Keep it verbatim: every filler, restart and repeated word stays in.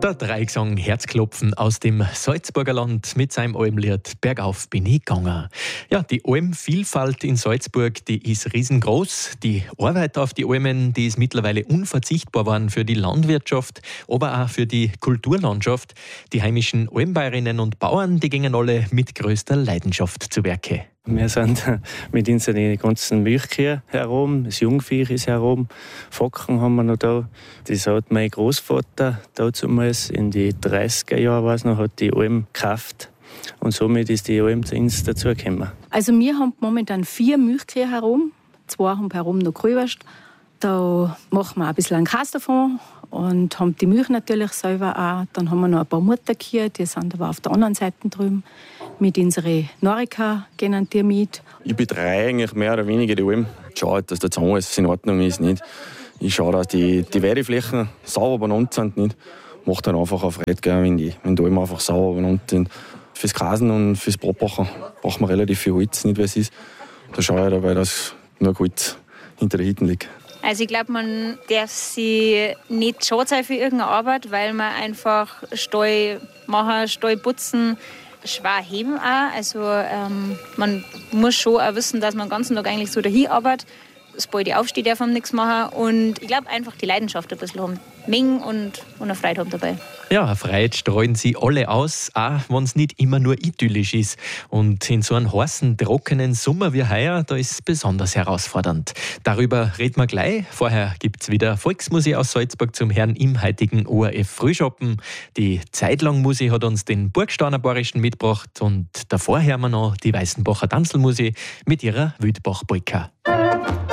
Der Dreigesang Herzklopfen aus dem Salzburger Land mit seinem Almlied Bergauf bin ich gegangen. Ja, die Almvielfalt in Salzburg, die ist riesengroß. Die Arbeit auf die Almen, die ist mittlerweile unverzichtbar geworden für die Landwirtschaft, aber auch für die Kulturlandschaft. Die heimischen Almbäuerinnen und Bauern, die gingen alle mit größter Leidenschaft zu Werke. Wir sind mit unseren ganzen Milchkühen herum, das Jungviech ist herum, Focken haben wir noch da. Das hat mein Großvater damals in die dreißiger Jahren weiß noch, hat die Alm gekauft. Und somit ist die Alm zu uns dazugekommen. Also wir haben momentan vier Milchkühe herum, zwei haben herum noch Grüwurst. Da machen wir ein bisschen einen Käse davon und haben die Milch natürlich selber auch. Dann haben wir noch ein paar Mutterkühe, die sind aber auf der anderen Seite drüben. Mit unseren Norika gehen die mit. Ich betreue eigentlich mehr oder weniger die Alm. Ich schaue, dass der Zaun alles in Ordnung ist. Nicht. Ich schaue, dass die, die Weideflächen sauber benannt sind. Nicht. Macht dann einfach auf Red, wenn die, wenn die Alm einfach sauber benannt sind. Fürs Grasen und fürs Brotbachen braucht man relativ viel Holz, nicht wie es ist. Da schaue ich dabei, dass nur Holz hinter der Hütte liegt. Also ich glaube, man darf sich nicht schade sein für irgendeine Arbeit, weil man einfach Stall machen, Stall putzen, schwer heben auch. Also ähm, man muss schon auch wissen, dass man den ganzen Tag eigentlich so dahin arbeitet. Sobald ich aufstehe, darf man nichts machen. Und ich glaube einfach die Leidenschaft ein bisschen haben. Mengen und, und eine Freude haben dabei. Ja, eine Freude streuen sie alle aus, auch wenn es nicht immer nur idyllisch ist. Und in so einem heißen, trockenen Sommer wie heuer, da ist es besonders herausfordernd. Darüber reden wir gleich. Vorher gibt es wieder Volksmusik aus Salzburg zum Herrn im heutigen O R F Frühschoppen. Die Zeitlangmusik hat uns den Burgstauner Bayerischen mitgebracht und davor hören wir noch die Weißenbacher Tanzelmusik mit ihrer Wildbach-Polka.